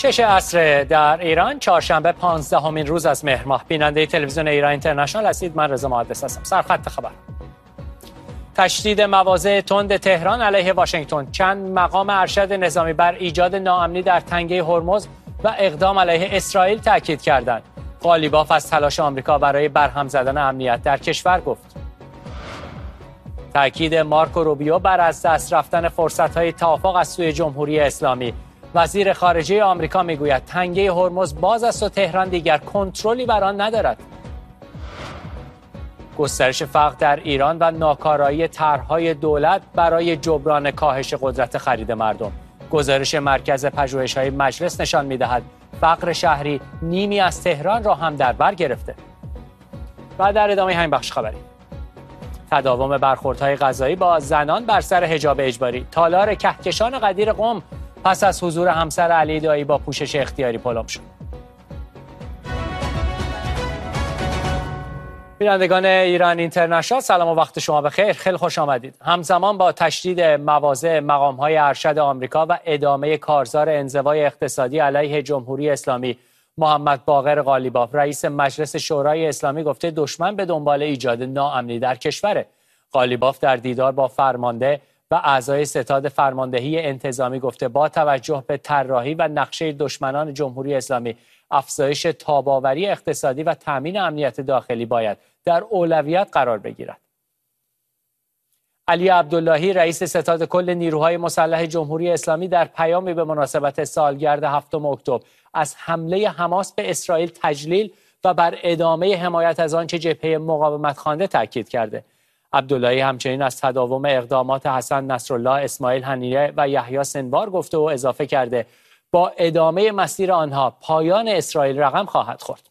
6 عصر در ایران، چهارشنبه 15مین روز از مهر ماه. بیننده تلویزیون ایران اینترنشنال هستید. من رضا محدث هستم. سرخط خبر: تشدید مواضع تند تهران علیه واشنگتن، چند مقام ارشد نظامی بر ایجاد ناامنی در تنگه هرمز و اقدام علیه اسرائیل تاکید کردند. قالیباف از تلاش آمریکا برای برهم زدن امنیت در کشور گفت. تاکید مارکو روبیو بر از دست رفتن فرصت‌های توافق از سوی جمهوری اسلامی. وزیر خارجه آمریکا میگوید تنگه هرمز باز است و تهران دیگر کنترلی بر آن ندارد. گسترش فقر در ایران و ناکارایی طرح‌های دولت برای جبران کاهش قدرت خرید مردم. گزارش مرکز پژوهش‌های مجلس نشان می‌دهد فقر شهری نیمی از تهران را هم در بر گرفته. و در ادامه همین بخش خبری: تداوم برخوردهای غذایی با زنان بر سر حجاب اجباری. تالار کهکشان قدیر قم پس از حضور همسر علی دایی با پوشش اختیاری پلم شد. بینندگان ایران اینترنشنال، سلام و وقت شما بخیر. خیلی خوش آمدید. همزمان با تشدید مواضع مقام‌های ارشد آمریکا و ادامه کارزار انزوای اقتصادی علیه جمهوری اسلامی، محمد باقر قالیباف رئیس مجلس شورای اسلامی گفته دشمن به دنبال ایجاد ناامنی در کشوره. قالیباف در دیدار با فرمانده و اعضای ستاد فرماندهی انتظامی گفته با توجه به طراحی و نقشه دشمنان جمهوری اسلامی، افزایش تاب‌آوری اقتصادی و تامین امنیت داخلی باید در اولویت قرار بگیرد. علی عبداللهی رئیس ستاد کل نیروهای مسلح جمهوری اسلامی در پیامی به مناسبت سالگرد 7 اکتبر از حمله حماس به اسرائیل تجلیل و بر ادامه حمایت از آنچه جبهه مقاومت خوانده تاکید کرده. عبداللهی همچنین از تداوم اقدامات حسن نصرالله، اسماعیل هنیه و یحیی سنوار گفته و اضافه کرده با ادامه مسیر آنها پایان اسرائیل رقم خواهد خورد.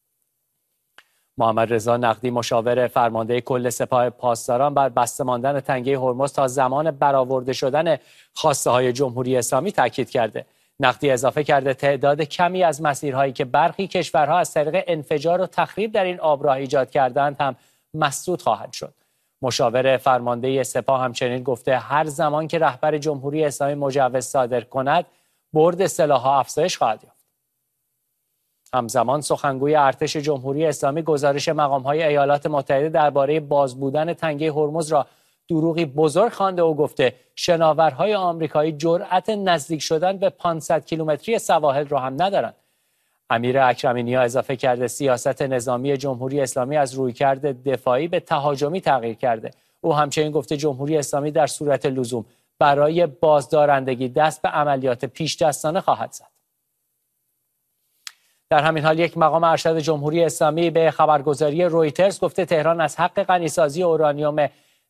محمد رضا نقدی مشاور فرمانده کل سپاه پاسداران بر بسته ماندن تنگه هرمز تا زمان برآورده شدن خواسته های جمهوری اسلامی تاکید کرده. نقدی اضافه کرده تعداد کمی از مسیرهایی که برخی کشورها از طریق انفجار و تخریب در این آبراه ایجاد کردند هم مسدود خواهد شد. مشاور فرمانده سپاه همچنین گفته هر زمان که رهبر جمهوری اسلامی مجوز صادر کند، برد سلاح‌ها افزایش خواهد یافت. همزمان سخنگوی ارتش جمهوری اسلامی گزارش مقام‌های ایالات متحده درباره باز بودن تنگه هرمز را دروغی بزرگ خوانده و گفته شناورهای آمریکایی جرأت نزدیک شدن به 500 کیلومتری سواحل را هم ندارند. امیر اکرمی نیا اضافه کرده سیاست نظامی جمهوری اسلامی از رویکرد دفاعی به تهاجمی تغییر کرده. او همچنین گفته جمهوری اسلامی در صورت لزوم برای بازدارندگی دست به عملیات پیش دستانه خواهد زد. در همین حال یک مقام ارشد جمهوری اسلامی به خبرگزاری رویترز گفته تهران از حق غنیسازی اورانیوم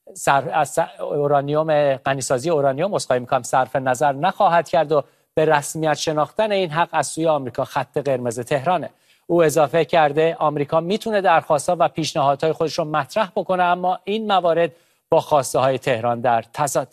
صرف نظر نخواهد کرد و به رسمیت شناختن این حق از سوی آمریکا خط قرمز تهرانه. او اضافه کرده آمریکا میتونه درخواست‌ها و پیشنهادهای خودش رو مطرح بکنه، اما این موارد با خواسته های تهران در تضاد.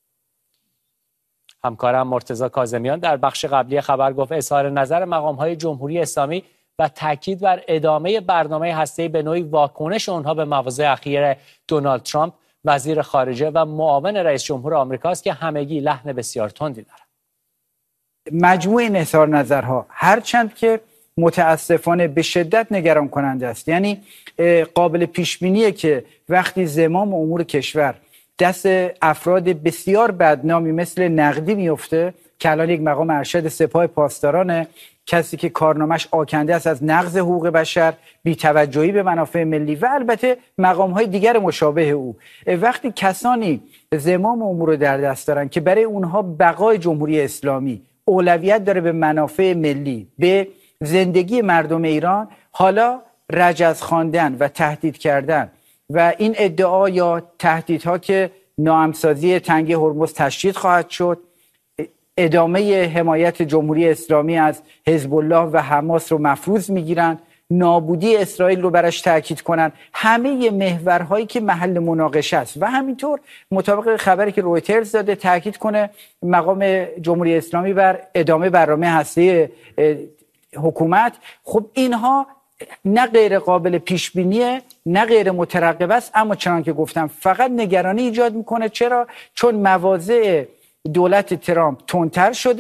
همکارم مرتضی کاظمیان در بخش قبلی خبر گفت اظهار نظر مقام‌های جمهوری اسلامی و تاکید بر ادامه برنامه هسته‌ای به نوعی واکنش اونها به مواضع اخیر دونالد ترامپ وزیر خارجه و معاون رئیس جمهور آمریکاست که همگی لحن بسیار تندی دارند. مجموع این اظهار نظرها هرچند که متاسفانه به شدت نگران کننده است، یعنی قابل پیش بینیه که وقتی زمام امور کشور دست افراد بسیار بدنامی مثل نقدی میفته که الان یک مقام ارشد سپاه پاسدارانه، کسی که کارنامش آکنده است از نقض حقوق بشر، بی‌توجهی به منافع ملی و البته مقام‌های دیگر مشابه او، وقتی کسانی زمام امور رو در دست دارن که برای اونها بقای جمهوری اسلامی اولویت داره به منافع ملی، به زندگی مردم ایران، حالا رجز خواندن و تهدید کردن و این ادعا یا تهدیدها که ناهمسازی تنگه هرمز تشدید خواهد شد، ادامه حمایت جمهوری اسلامی از حزب الله و حماس رو مفروض میگیرن، نابودی اسرائیل رو براش تاکید کنن، همه محورهایی که محل مناقشه است و همینطور مطابق خبری که رویترز داده تاکید کنه مقام جمهوری اسلامی بر ادامه برنامه هسته حکومت. خب اینها نه غیر قابل پیش بینیه نه غیر مترقب است، اما چنان که گفتم فقط نگرانی ایجاد میکنه. چرا؟ چون مواضع دولت ترامپ تندتر شده،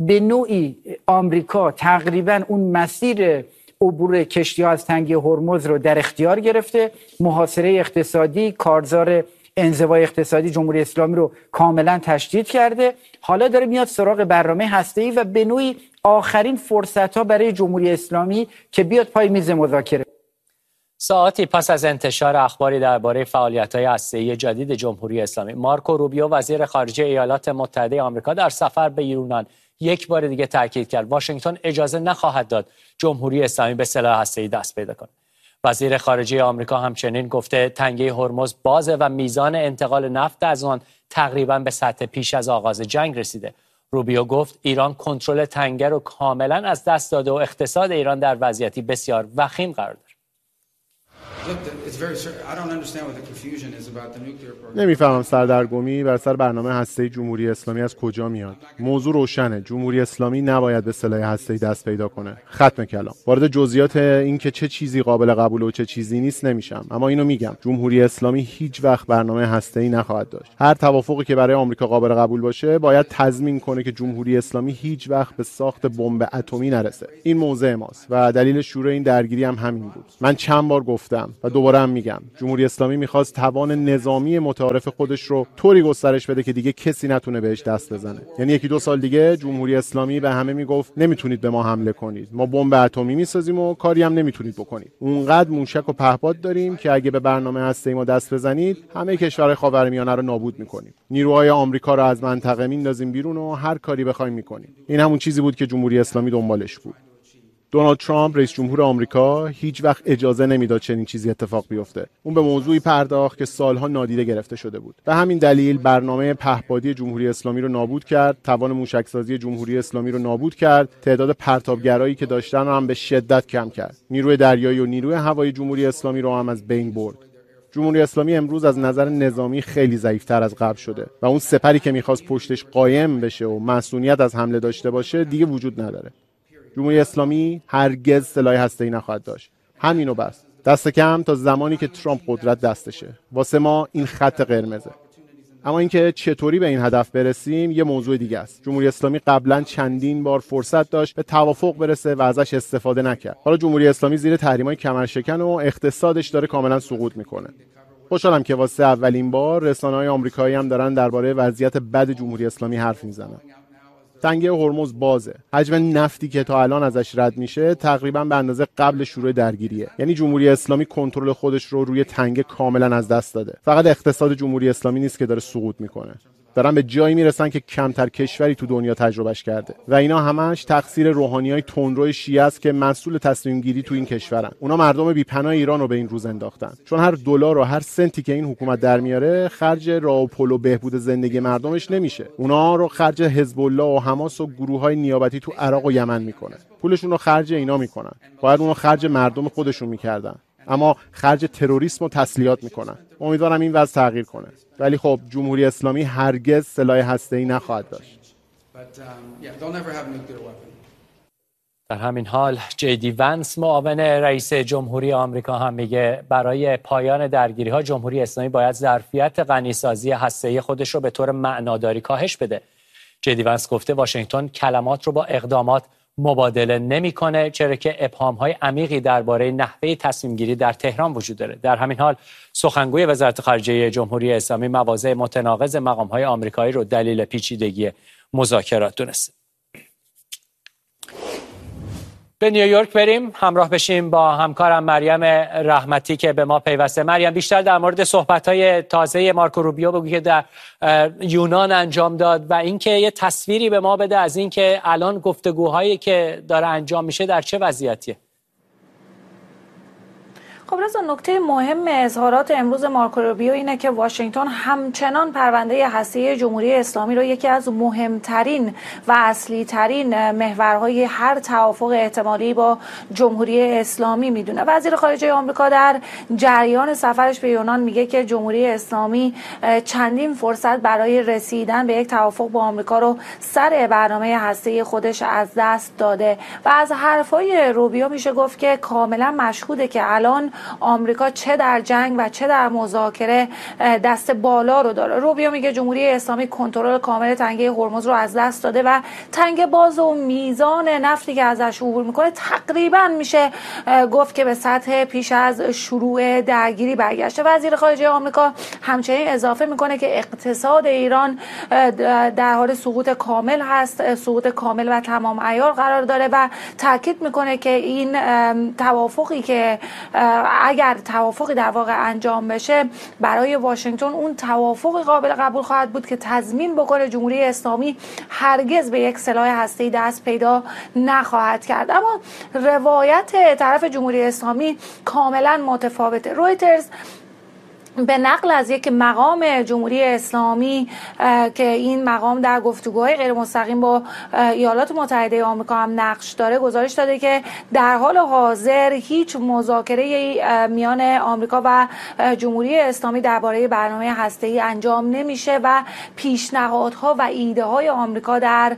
به نوعی آمریکا تقریبا اون مسیر عبور کشتی ها از تنگه هرمز رو در اختیار گرفته، محاصره اقتصادی، کارزار انزوای اقتصادی جمهوری اسلامی رو کاملا تشدید کرده. حالا داره میاد سراغ برنامه هسته‌ای و به نوعی آخرین فرصت ها برای جمهوری اسلامی که بیاد پای میز مذاکره. ساعاتی پس از انتشار اخباری درباره فعالیت‌های هسته‌ای جدید جمهوری اسلامی، مارکو روبیو وزیر خارجه ایالات متحده آمریکا در سفر به یونان یک بار دیگه تاکید کرد واشنگتن اجازه نخواهد داد جمهوری اسلامی به سلاح هسته‌ای دست پیدا کنه. وزیر خارجه آمریکا همچنین گفته تنگه هرمز بازه و میزان انتقال نفت از آن تقریباً به سطح پیش از آغاز جنگ رسیده. روبیو گفت ایران کنترل تنگه رو کاملاً از دست داده و اقتصاد ایران در وضعیتی بسیار وخیم قرار داره. نمیفهمم سردرگمی بر سر برنامه هسته‌ای جمهوری اسلامی از کجا میاد. موضوع روشنه، جمهوری اسلامی نباید به سلاح هسته‌ای دست پیدا کنه. ختم کلام. وارد جزئیات این که چه چیزی قابل قبول و چه چیزی نیست نمیشم، اما اینو میگم جمهوری اسلامی هیچ وقت برنامه هسته‌ای نخواهد داشت. هر توافقی که برای آمریکا قابل قبول باشه باید تضمین کنه که جمهوری اسلامی هیچ وقت به ساخت بمب اتمی نرسه. این موضع ماست و دلیل شروع این درگیری هم همین بود. من چند بار گفتم و دوباره هم میگم جمهوری اسلامی میخواست توان نظامی متعارف خودش رو طوری گسترش بده که دیگه کسی نتونه بهش دست بزنه. یعنی 1-2 سال دیگه جمهوری اسلامی به همه میگفت نمیتونید به ما حمله کنید، ما بمب اتمی میسازیم و کاری هم نمیتونید بکنید. اونقدر موشک و پهپاد داریم که اگه به برنامه هسته‌ای ما دست بزنید همه کشورهای خاورمیانه رو نابود میکنیم. نیروهای آمریکا رو از منطقه میندازیم بیرون و هر کاری بخوایم میکنیم. این همون چیزی بود که جمهوری اسلامی دنبالش بود. دونالد ترامپ رئیس جمهور آمریکا هیچ وقت اجازه نمیداد چنین چیزی اتفاق بیفته. اون به موضوعی پرداخت که سالها نادیده گرفته شده بود. به همین دلیل برنامه پهپادی جمهوری اسلامی رو نابود کرد، توان موشکسازی جمهوری اسلامی رو نابود کرد، تعداد پرتابگرایی که داشتن رو هم به شدت کم کرد. نیروی دریایی و نیروی هوایی جمهوری اسلامی رو هم از بین برد. جمهوری اسلامی امروز از نظر نظامی خیلی ضعیف‌تر از قبل شده و اون سپری که می‌خواست پشتش قایم بشه و مسئولیت از حمله داشته باشه دیگه وجود نداره. جمهوری اسلامی هرگز سلاح هسته‌ای نخواهد داشت. همینو بس. دست کم تا زمانی که ترامپ قدرت دستشه. واسه ما این خط قرمزه. اما اینکه چطوری به این هدف برسیم یه موضوع دیگه است. جمهوری اسلامی قبلا چندین بار فرصت داشت به توافق برسه و ازش استفاده نکرد. حالا جمهوری اسلامی زیر تحریم‌های کمرشکن و اقتصادش داره کاملا سقوط میکنه. خوشحالم که واسه اولین بار رسانه‌های آمریکایی هم دارن درباره وضعیت بد جمهوری اسلامی حرف میزنن. تنگه هرمز بازه. حجم نفتی که تا الان ازش رد میشه تقریبا به اندازه قبل شروع درگیریه. یعنی جمهوری اسلامی کنترل خودش رو روی تنگه کاملا از دست داده. فقط اقتصاد جمهوری اسلامی نیست که داره سقوط میکنه. دارن به جایی میرسن که کمتر کشوری تو دنیا تجربهش کرده و اینا همش تقصیر روحانیای تندرو شیعه است که مسئول تصمیم گیری تو این کشورن. اونا مردم بی‌پناه ایران رو به این روز انداختن، چون هر دلار و هر سنتی که این حکومت در میاره خرج راه و پل و بهبود زندگی مردمش نمیشه. اونا رو خرج حزب الله و حماس و گروه‌های نیابتی تو عراق و یمن میکنه. پولشون رو خرج اینا میکنن. باید اونو خرج مردم خودشون میکردن، اما خرج تروریسم و تسلیحات میکنن. امیدوارم این وضع تغییر کنه. ولی خب جمهوری اسلامی هرگز سلاح هسته‌ای نخواهد داشت. در همین حال جی ونس معاون رئیس جمهوری آمریکا هم میگه برای پایان درگیری‌ها جمهوری اسلامی باید ظرفیت غنیسازی هسته‌ای خودش رو به طور معناداری کاهش بده. جی ونس گفته واشنگتن کلمات رو با اقدامات مبادله نمیکنه، چرا که ابهام‌های عمیقی درباره نحوه تصمیم گیری در تهران وجود داره. در همین حال سخنگوی وزارت خارجه جمهوری اسلامی مواضع متناقض مقام‌های آمریکایی رو دلیل پیچیدگی مذاکرات دونسته. به نیویورک بریم همراه بشیم با همکارم مریم رحمتی که به ما پیوسته. مریم، بیشتر در مورد صحبت‌های تازه مارکو روبیو بگو که در یونان انجام داد و اینکه یه تصویری به ما بده از اینکه الان گفتگوهایی که داره انجام میشه در چه وضعیتیه. خب رضا، نکته مهم اظهارات امروز مارکو روبیو اینه که واشنگتن همچنان پرونده هسته‌ای جمهوری اسلامی رو یکی از مهمترین و اصلی ترین محورهای هر توافق احتمالی با جمهوری اسلامی میدونه. وزیر خارجه آمریکا در جریان سفرش به یونان میگه که جمهوری اسلامی چندین فرصت برای رسیدن به یک توافق با آمریکا رو سر برنامه هسته‌ای خودش از دست داده و از حرفای روبیو میشه گفت که کاملا مشهوده که الان آمریکا چه در جنگ و چه در مذاکره دست بالا رو داره. روبیو میگه جمهوری اسلامی کنترل کامل تنگه هرمز رو از دست داده و تنگه باز و میزان نفتی که ازش عبور میکنه تقریبا میشه گفت که به سطح پیش از شروع درگیری برگشته. وزیر خارجه آمریکا همچنین اضافه میکنه که اقتصاد ایران در حال سقوط کامل هست، سقوط کامل و تمام عیار قرار داره و تاکید میکنه که این توافقی که اگر توافقی در واقع انجام بشه برای واشنگتن اون توافقی قابل قبول خواهد بود که تضمین بکنه جمهوری اسلامی هرگز به یک سلاح هسته‌ای دست پیدا نخواهد کرد. اما روایت طرف جمهوری اسلامی کاملا متفاوته. رویترز به نقل از یک مقام جمهوری اسلامی که این مقام در گفتگوهای غیر مستقیم با ایالات متحده آمریکا هم نقش داره گزارش داده که در حال حاضر هیچ مذاکره میان آمریکا و جمهوری اسلامی درباره برنامه هسته‌ای انجام نمیشه و پیشنهادها و ایده های آمریکا در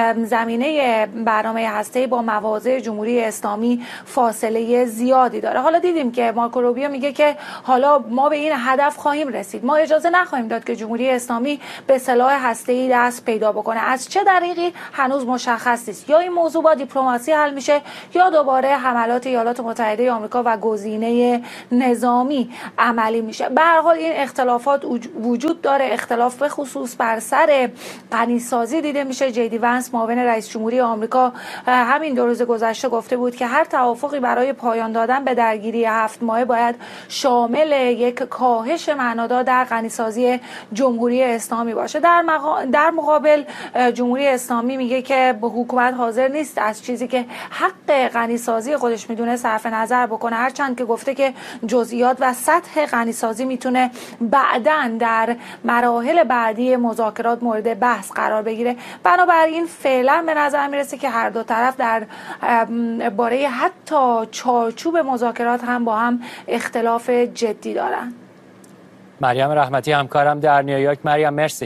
زمینه برنامه هسته‌ای با مواضع جمهوری اسلامی فاصله زیادی داره. حالا دیدیم که مارکو روبیو میگه که حالا ما به این هدف خواهیم رسید، ما اجازه نخواهیم داد که جمهوری اسلامی به سلاح هسته‌ای دست پیدا بکنه. از چه طریقی هنوز مشخص نیست. یا این موضوع با دیپلماسی حل میشه یا دوباره حملات ایالات متحده آمریکا و گزینه نظامی عملی میشه. به هر حال این اختلافات وجود داره. اختلاف به خصوص بر سر غنیسازی دیده میشه. جی دی ونس معاون رئیس جمهوری آمریکا همین 2 روز گذشته گفته بود که هر توافقی برای پایان دادن به درگیری 7 ماهه باید شامل یک کاهش معنادار در غنیسازی جمهوری اسلامی باشه. در مقابل جمهوری اسلامی میگه که حکومت حاضر نیست از چیزی که حق غنیسازی خودش میدونه صرف نظر بکنه، هرچند که گفته که جزئیات و سطح غنیسازی میتونه بعداً در مراحل بعدی مذاکرات مورد بحث قرار بگیره. بنابراین فعلا به نظر میرسه که هر دو طرف در باره حتی چارچوب مذاکرات هم با هم اختلاف جدی دارن. مریم رحمتی همکارم در نیویورک. مریم مرسی.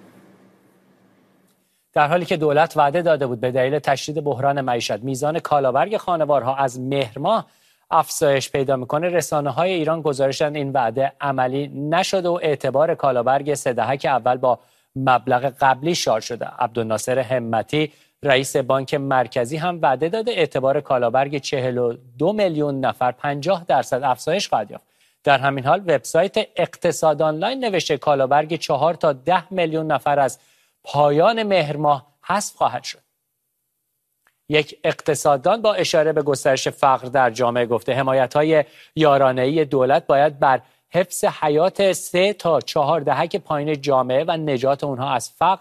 در حالی که دولت وعده داده بود به دلیل تشدید بحران معیشت میزان کالابرگ خانوارها از مهر ماه افزایش پیدا میکنه، رسانه‌های ایران گزارشن این وعده عملی نشده و اعتبار کالابرگ 3 دهک اول با مبلغ قبلی شارژ شده. عبدالناصر همتی رئیس بانک مرکزی هم وعده داده اعتبار کالابرگ 42 میلیون نفر 50% افزایش خواهد یافت. در همین حال وبسایت اقتصاد آنلاین نوشته کالابرگ 4 تا 10 میلیون نفر از پایان مهر ماه حذف خواهد شد. یک اقتصاددان با اشاره به گسترش فقر در جامعه گفته حمایت‌های یارانه‌ای دولت باید بر حفظ حیات 3 تا 4 دهک پایین جامعه و نجات اونها از فقر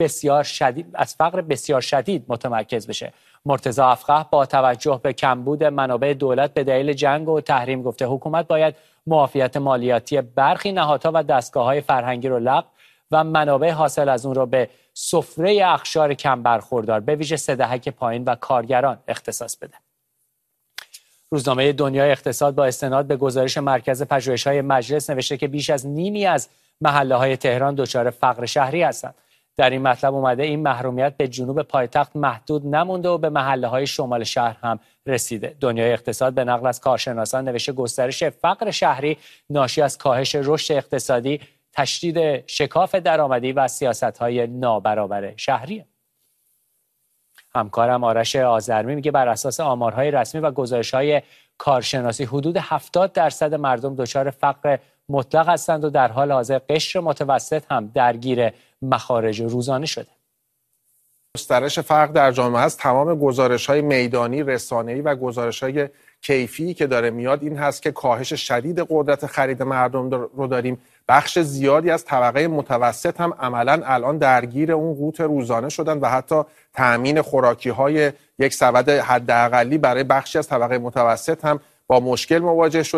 بسیار شدید متمرکز بشه. مرتضی افقه با توجه به کمبود منابع دولت به دلیل جنگ و تحریم گفته حکومت باید معافیت مالیاتی برخی نهادها و دستگاه‌های فرهنگی رو لغو و منابع حاصل از اون رو به سفره اقشار کم برخوردار به ویژه 3 دهک پایین و کارگران اختصاص بده. روزنامه دنیای اقتصاد با استناد به گزارش مرکز پژوهش‌های مجلس نوشته که بیش از نیمی از محله‌های تهران دچار فقر شهری هستند. در این مطلب اومده این محرومیت به جنوب پایتخت محدود نمونده و به محله‌های شمال شهر هم رسیده. دنیای اقتصاد به نقل از کارشناسان نوشته گسترش فقر شهری ناشی از کاهش رشد اقتصادی، تشدید شکاف درآمدی و سیاست‌های نابرابر شهریه. همکارم آرش آذرمی میگه بر اساس آمارهای رسمی و گزارش‌های کارشناسی حدود 70% مردم دچار فقر مطلق هستند و در حال حاضر قشر متوسط هم درگیر مخارج روزانه شده. گسترش فقر در جامعه است. تمام گزارش‌های میدانی، رسانه‌ای و گزارش‌های کیفی که داره میاد این هست که کاهش شدید قدرت خرید مردم رو داریم. بخش زیادی از طبقه متوسط هم عملاً الان درگیر اون قوت روزانه شدن و حتی تأمین خوراکی‌های یک سبد حداقلی برای بخشی از طبقه متوسط هم با مشکل مواجه شده.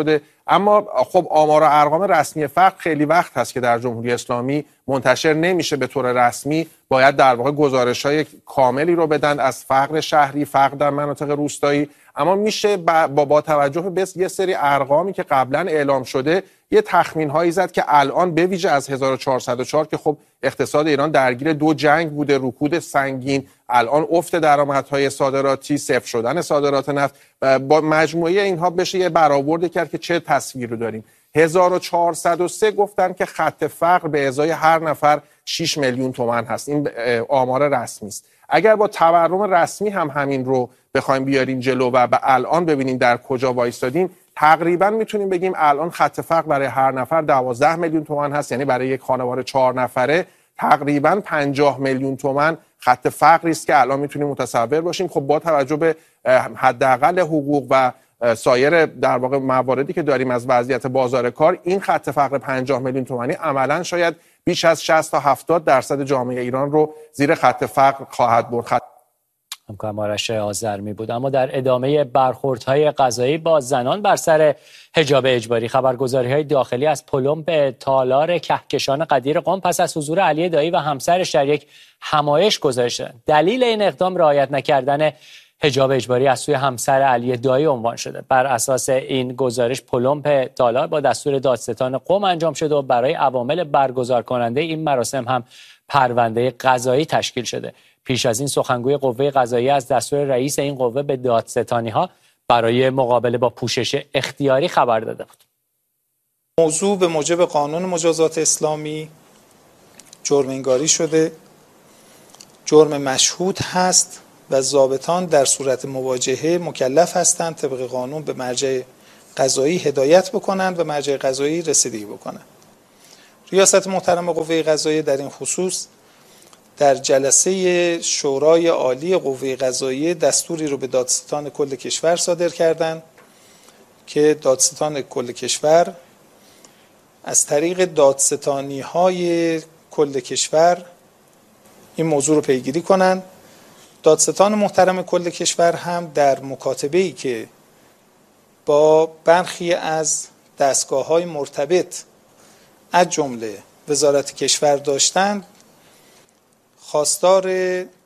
اما خب آمار و ارقام رسمی فقر خیلی وقت هست که در جمهوری اسلامی منتشر نمیشه به طور رسمی. باید در واقع گزارش‌های کاملی رو بدن از فقر شهری، فقر در مناطق روستایی. اما میشه با توجه به یه سری ارقامی که قبلا اعلام شده یه تخمین هایی زد که الان به ویژه از 1404 که خب اقتصاد ایران درگیر 2 جنگ بوده، رکود سنگین، الان افت درآمدهای صادراتی، صفر شدن صادرات نفت، با مجموعه اینها بشه یه برآورد کرد که چه تصویر رو داریم. 1403 گفتن که خط فقر به ازای هر نفر 6 میلیون تومان هست. این آمار رسمی است. اگر با تورم رسمی هم همین رو بخوایم بیاریم جلو و به الان ببینیم در کجا وایستادیم، تقریبا میتونیم بگیم الان خط فقر برای هر نفر 12 میلیون تومان هست. یعنی برای یک خانواده 4 نفره تقریبا 50 میلیون تومان خط فقری است که الان میتونیم متصور باشیم. خب با توجه به حداقل حقوق و سایر در واقع مواردی که داریم از وضعیت بازار کار، این خط فقر 50 میلیون تومانی عملاً شاید بیش از 60 تا 70% جامعه ایران رو زیر خط فقر خواهد برد. همکارم آرش آذرمی بود. اما در ادامه برخوردهای قضایی با زنان بر سر حجاب اجباری، خبرگزاری‌های داخلی از پلم به تالار کهکشان قدیر قم پس از حضور علی دایی و همسرش در یک همایش گزارش دادند. دلیل این اقدام رعایت نکردن حجاب اجباری از سوی همسر علی دایی عنوان شده. بر اساس این گزارش پلم به تالار با دستور دادستان قم انجام شده و برای عوامل برگزار کننده این مراسم هم پرونده قضایی تشکیل شده. پیش از این سخنگوی قوه قضاییه از دستور رئیس این قوه به دادستانی‌ها برای مقابله با پوشش اختیاری خبر داده بود. موضوع به موجب قانون مجازات اسلامی جرم انگاری شده، جرم مشهود هست و ضابطان در صورت مواجهه مکلف هستند طبق قانون به مرجع قضایی هدایت بکنند و مرجع قضایی رسیدگی بکنند. ریاست محترم قوه قضاییه در این خصوص در جلسه شورای عالی قوه قضاییه دستوری رو به دادستان کل کشور صادر کردند که دادستان کل کشور از طریق دادستانی‌های کل کشور این موضوع رو پیگیری کنند. دادستان محترم کل کشور هم در مکاتبه‌ای که با برخی از دستگاه‌های مرتبط از جمله وزارت کشور داشتند، خواستار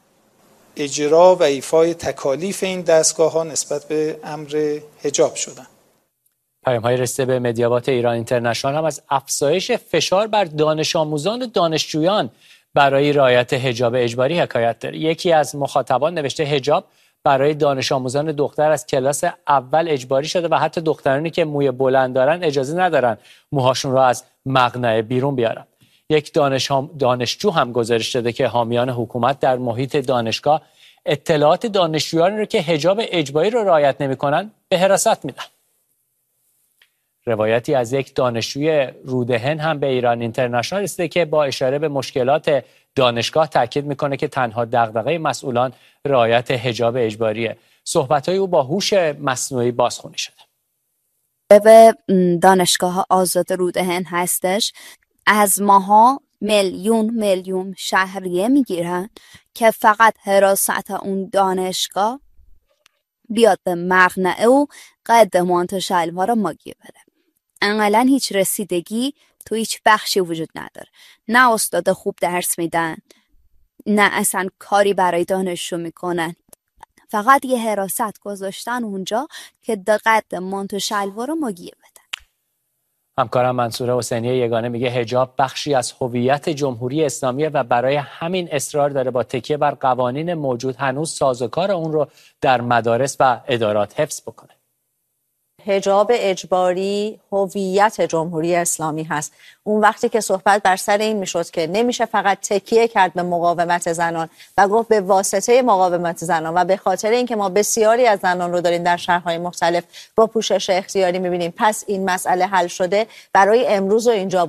اجرا و ایفای تکالیف این دستگاه‌ها نسبت به امر حجاب شدند. پیام‌های رسیده به مدیابات ایران اینترنشنال هم از افزایش فشار بر دانش آموزان و دانشجویان برای رعایت حجاب اجباری حکایت داره. یکی از مخاطبان نوشته حجاب برای دانش آموزان دختر از کلاس اول اجباری شده و حتی دخترانی که موی بلند دارن اجازه ندارن موهاشون رو از مقنعه بیرون بیارن. یک دانشجو هم گزارش داده که حامیان حکومت در محیط دانشگاه اطلاعات دانشجویان رو که حجاب اجباری رو رعایت نمی‌کنن به حراست میدن. روایتی از یک دانشجوی رودهن هم به ایران اینترنشنال رسیده که با اشاره به مشکلات دانشگاه تاکید میکنه که تنها دغدغه مسئولان رعایت حجاب اجباریه. صحبت‌های او با هوش مصنوعی بازخوانی شده. به دانشگاه آزاد رودهن هستش، از ماها میلیون شهریه میگیرن که فقط حراست اون دانشگاه بیاد به مقنعه و قد مانتو شلوار ماگیه بده. انقلا هیچ رسیدگی تو هیچ بخشی وجود نداره. نه استاد خوب درس میدن، نه اصلا کاری برای دانشجو میکنن. فقط یه حراست گذاشتن اونجا که قد مانتو شلوار ماگیه بده. همکارم منصوره حسینی یگانه میگه حجاب بخشی از هویت جمهوری اسلامیه و برای همین اصرار داره با تکیه بر قوانین موجود هنوز سازوکار اون رو در مدارس و ادارات حفظ بکنه. حجاب اجباری هویت جمهوری اسلامی هست. اون وقتی که صحبت بر سر این میشد که نمیشه فقط تکیه کرد به مقاومت زنان و گفت به واسطه مقاومت زنان و به خاطر اینکه ما بسیاری از زنان رو داریم در شهرهای مختلف با پوشش اختیاری میبینیم پس این مسئله حل شده، برای امروز و اینجا بود.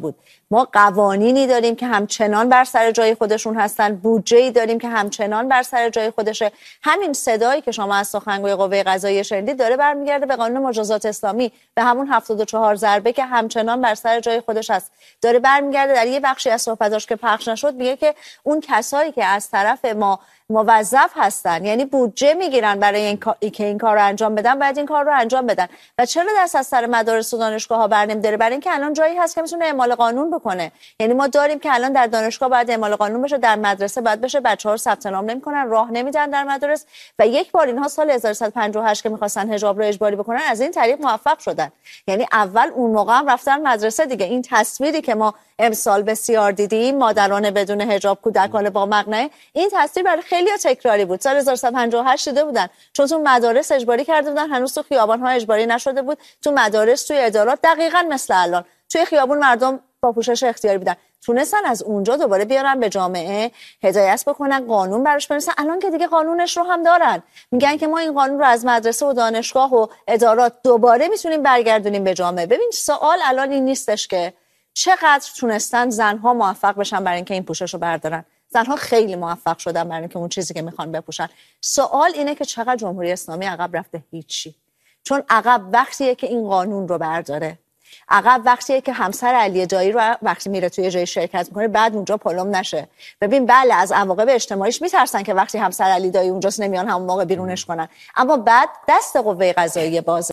ما قوانینی داریم که همچنان بر سر جای خودشون هستن، بودجه‌ای داریم که همچنان بر سر جای خودشه. همین صدایی که شما از سخنگوی قوه قضاییه شنیدید داره برمیگرده به قانون مجازات اسلامی، به همون 74 ضربه که همچنان بر سر جای خودش هست. داره برمیگرده در یه بخشی از صحبتاش که پخش نشد میگه که اون کسایی که از طرف ما موظف هستن، یعنی بودجه میگیرن برای اینکه این کار رو انجام بدن، باید این کار رو انجام بدن. و چرا دست از سر مدارس و دانشگاه‌ها برنمی‌داره؟ برای اینکه الان جایی هست که میتونه اعمال قانون بکنه. یعنی ما داریم که الان در دانشگاه باید اعمال قانون بشه، در مدرسه باید بشه، بچه‌ها ثبت نام نمی‌کنن، راه نمیدن در مدارس. و یک بار اینها سال 1158 که می‌خواستن حجاب رو اجباری بکنن از این طریق موفق شدن. یعنی اول اون موقع هم رفتن مدرسه دیگه. این تصویری که ما امسال بسیار دیدیم، مادران بدون حجاب، کودکان با مقنعه، این تصویر برای خیلی‌ها تکراری بود. سال 1158 دیده بودن، چون تو مدارس اجباری کرده بودن، هنوز تو خیابان‌ها اجباری نشده بود. تو مدارس، توی ادارات دقیقاً مثل الان توی خیابون مردم با پوشش اختیاری بودن. تونستن از اونجا دوباره بیارن به جامعه، هدایت بکنن، قانون براش بنویسن. الان که دیگه قانونش رو هم دارن، میگن که ما این قانون رو از مدرسه و دانشگاه و ادارات دوباره میتونیم برگردونیم به جامعه. ببین سوال الان این نیستش که چقدر تونستن زنها موفق بشن برای اینکه این پوشش رو بردارن. زنها خیلی موفق شدن برای اینکه اون چیزی که میخوان بپوشن. سوال اینه که چقدر جمهوری اسلامی عقب رفته. هیچی. چون عقب وقتیه که این قانون رو برداره، عقب وقتیه که همسر علی دایی رو وقتی میره توی جای شرکت میکنه بعد اونجا پلم نشه. ببین بله از عواقب اجتماعیش میترسن که وقتی همسر علی دایی اونجاست نمیان همون موقع بیرونش کنن، اما بعد دست قوه قضاییه بازه.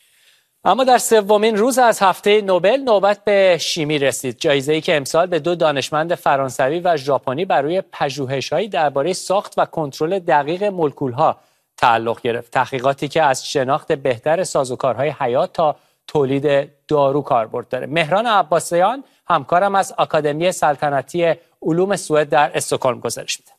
اما در سومین روز از هفته نوبل نوبت به شیمی رسید. جایزه‌ای که امسال به 2 دانشمند فرانسوی و ژاپنی بر روی پژوهش‌هایی درباره ساخت و کنترل دقیق مولکول‌ها تعلق گرفت. تحقیقاتی که از شناخت بهتر سازوکارهای حیات تا تولید دارو کاربرد داره. مهران عباسیان همکارم از آکادمی سلطنتی علوم سوئد در استکهلم گزارش میده.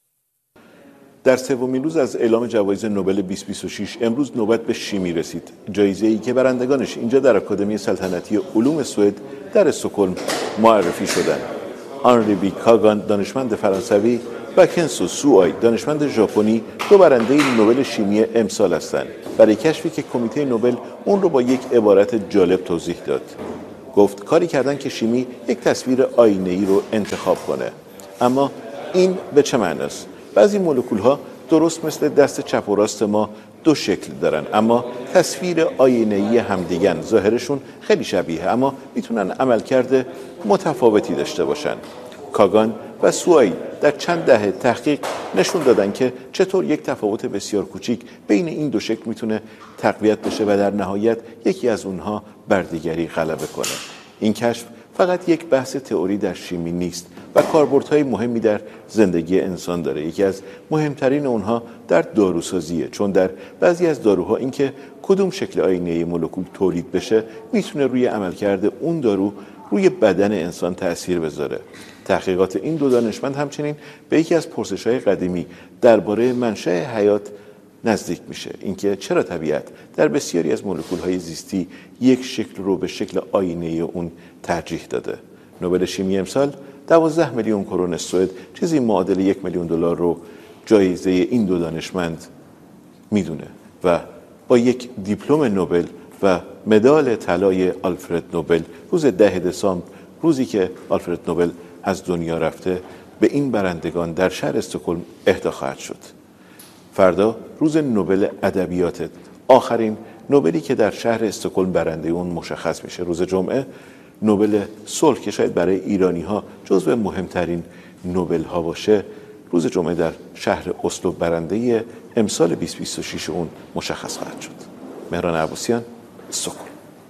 در سومین روز از اعلام جوایز نوبل 2026 امروز نوبت به شیمی رسید. جایزه‌ای که برندگانش اینجا در آکادمی سلطنتی علوم سوئد در استکهلم معرفی شدند. آنری بی کاگان دانشمند فرانسوی و کنسو سوآی دانشمند ژاپنی 2 برنده نوبل شیمی امسال هستند. برای کشفی که کمیته نوبل اون رو با یک عبارت جالب توضیح داد. گفت کاری کردن که شیمی یک تصویر آینه‌ای رو انتخاب کنه. اما این به چه معنی است؟ بعضی مولکول‌ها درست مثل دست چپ و راست ما 2 شکل دارن، اما تصویر آینه‌ای همدیگن. ظاهرشون خیلی شبیه اما میتونن عملکرد متفاوتی داشته باشن. کاگان و سوآی در چند دهه تحقیق نشون دادن که چطور یک تفاوت بسیار کوچیک بین این 2 شکل میتونه تقویت بشه و در نهایت یکی از اونها بر دیگری غلبه کنه. این کشف فقط یک بحث تئوری در شیمی نیست و کاربردهای مهمی در زندگی انسان داره. یکی از مهمترین اونها در داروسازیه، چون در بعضی از داروها اینکه کدوم شکل آینه‌ای مولکول تولید بشه میتونه روی عملکرد اون دارو روی بدن انسان تأثیر بذاره. تحقیقات این 2 دانشمند همچنین به یکی از پرسش‌های قدیمی درباره منشأ حیات نزدیک میشه. اینکه چرا طبیعت در بسیاری از مولکول‌های زیستی یک شکل رو به شکل آینه‌ای اون ترجیح داده. نوبل شیمی امسال 12 میلیون کرون سوئد، چیزی معادل $1 میلیون رو جایزه این 2 دانشمند میدونه و با یک دیپلم نوبل و مدال طلای آلفرد نوبل روز 10 دسامبر، روزی که آلفرد نوبل از دنیا رفته، به این برندگان در شهر استکهلم اهدا خواهد شد. فردا روز نوبل ادبیات، آخرین نوبلی که در شهر استکهلم برنده اون مشخص میشه. روز جمعه نوبل صلح که شاید برای ایرانی‌ها جزو مهمترین نوبل ها باشه، روز جمعه در شهر اسلو برنده امسال 2026 اون مشخص خواهد شد. مهران عباسیان، استکهلم.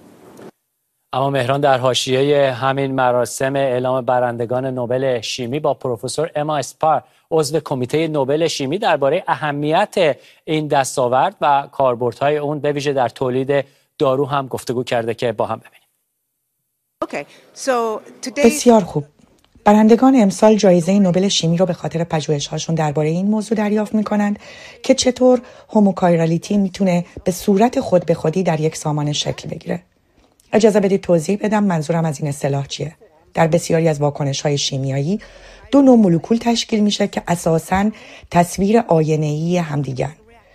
اما مهران در حاشیه همین مراسم اعلام برندگان نوبل شیمی با پروفسور اما اسپار عضو کمیته نوبل شیمی درباره اهمیت این دستاورد و کاربردهای اون به ویژه در تولید دارو هم گفتگو کرده که با هم ببینیم. بسیار خوب. برندگان امسال جایزه نوبل شیمی رو به خاطر پژوهش‌هاشون درباره این موضوع دریافت می‌کنند که چطور هوموکایرالیتی میتونه به صورت خود به خودی در یک سامان شکل بگیره. اجازه بدید توضیح بدم منظورم از این اصطلاح چیه. در بسیاری از واکنش‌های شیمیایی 2 نوع مولکول تشکیل میشه که اساساً تصویر آینه‌ای همدیگن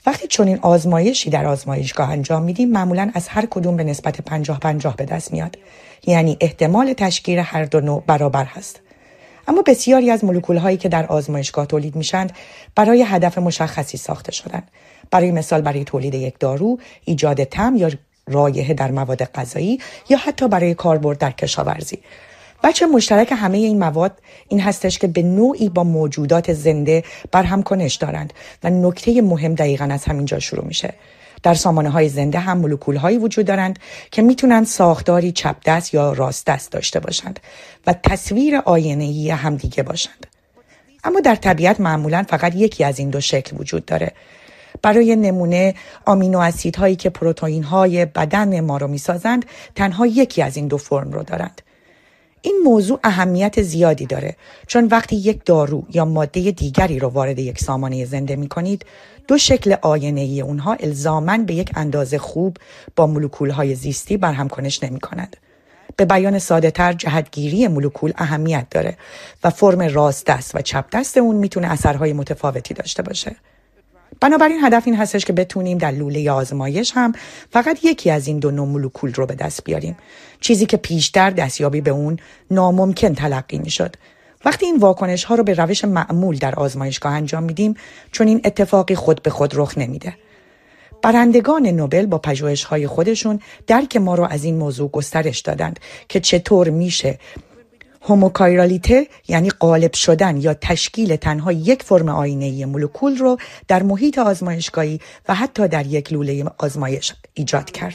وقتی چنین آزمایشی در آزمایشگاه انجام میدیم معمولاً از هر کدوم به نسبت 50-50 به دست میاد. یعنی احتمال تشکیل هر دو نوع برابر هست. اما بسیاری از مولکول هایی که در آزمایشگاه تولید میشند برای هدف مشخصی ساخته شدند. برای مثال برای تولید یک دارو، ایجاد طعم یا رایحه در مواد غذایی یا حتی برای کاربرد در کشاورزی. وجه مشترک همه این مواد این هستش که به نوعی با موجودات زنده برهم کنش دارند و نکته مهم دقیقاً از همینجا شروع میشه. در سامانه‌های زنده هم مولکول‌هایی وجود دارند که میتونن ساختاری چپ دست یا راست دست داشته باشند و تصویر آینه‌ای همدیگه باشند. اما در طبیعت معمولاً فقط یکی از این دو شکل وجود داره. برای نمونه آمینو اسیدهایی که پروتئین‌های بدن ما رو میسازند تنها یکی از این دو فرم رو دارند. این موضوع اهمیت زیادی داره چون وقتی یک دارو یا ماده دیگری رو وارد یک سامانه زنده می کنید دو شکل آینه‌ای اونها الزاماً به یک اندازه خوب با مولکول‌های زیستی برهم کنش نمی کنند. به بیان ساده تر جهتگیری مولکول اهمیت داره و فرم راست دست و چپ دست اون میتونه اثرهای متفاوتی داشته باشه. بنابراین هدف این هستش که بتونیم در لوله آزمایش هم فقط یکی از این دو نوع مولکول رو به دست بیاریم. چیزی که پیشتر دستیابی به اون ناممکن تلقی میشد. وقتی این واکنش ها رو به روش معمول در آزمایشگاه انجام میدیم چون این اتفاقی خود به خود رخ نمیده. برندگان نوبل با پژوهش‌های خودشون درک ما رو از این موضوع گسترش دادند که چطور میشه هوموکایرالیته یعنی غالب شدن یا تشکیل تنها یک فرم آینه‌ای مولکول رو در محیط آزمایشگاهی و حتی در یک لوله آزمایش ایجاد کرد.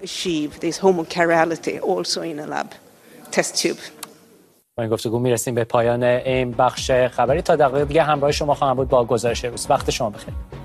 با این گفتگو میرسیم به پایان این بخش خبری. تا دقیقه دیگه همراه شما خواهم بود با گزارش روز. وقت شما بخیر.